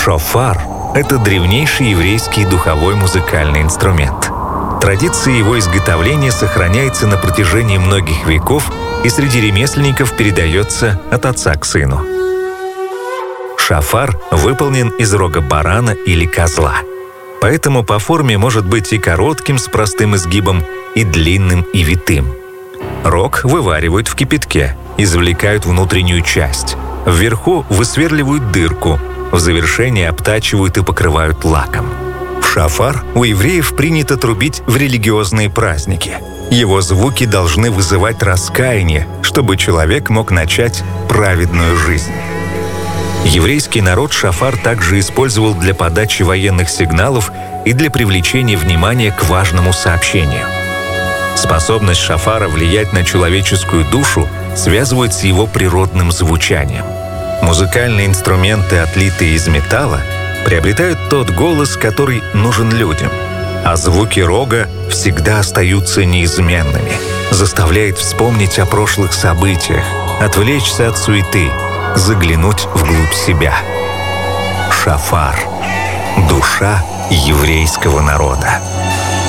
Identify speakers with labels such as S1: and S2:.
S1: Шофар — это древнейший еврейский духовой музыкальный инструмент. Традиция его изготовления сохраняется на протяжении многих веков и среди ремесленников передается от отца к сыну. Шофар выполнен из рога барана или козла. Поэтому по форме может быть и коротким с простым изгибом, и длинным и витым. Рог вываривают в кипятке, извлекают внутреннюю часть. Вверху высверливают дырку, в завершение обтачивают и покрывают лаком. В шофар у евреев принято трубить в религиозные праздники. Его звуки должны вызывать раскаяние, чтобы человек мог начать праведную жизнь. Еврейский народ шофар также использовал для подачи военных сигналов и для привлечения внимания к важному сообщению. Способность шофара влиять на человеческую душу связывают с его природным звучанием. Музыкальные инструменты, отлитые из металла, приобретают тот голос, который нужен людям, а звуки рога всегда остаются неизменными, заставляет вспомнить о прошлых событиях, отвлечься от суеты, заглянуть вглубь себя. Шофар — душа еврейского народа.